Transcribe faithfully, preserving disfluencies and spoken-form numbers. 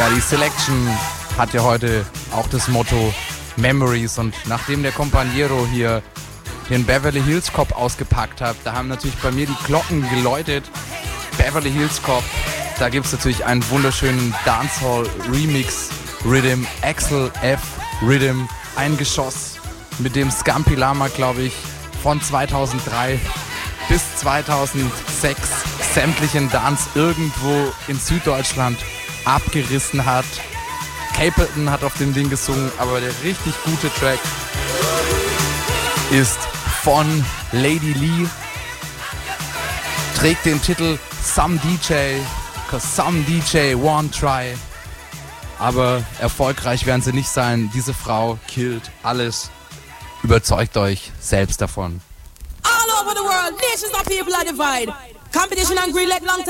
Ja, die Selection hat ja heute auch das Motto Memories, und nachdem der Companiero hier den Beverly Hills Cop ausgepackt hat, da haben natürlich bei mir die Glocken geläutet. Beverly Hills Cop, da gibt es natürlich einen wunderschönen Dancehall Remix Rhythm, Axel F Rhythm, ein Geschoss, mit dem Scampy Lama, glaube ich, von zweitausenddrei bis zweitausendsechs sämtlichen Dance irgendwo in Süddeutschland abgerissen hat. Capleton hat auf dem Ding gesungen, aber der richtig gute Track ist von Lady Lee, trägt den Titel Some D J, cause some D J won't try. Aber erfolgreich werden sie nicht sein. Diese Frau killt alles. Überzeugt euch selbst davon. All over the world, nations of people are divided. Competition and greed like long time.